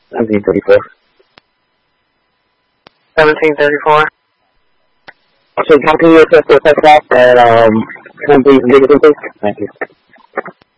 1734. 1734. So talk to you just for a second off and can we leave it in, please? Thank you.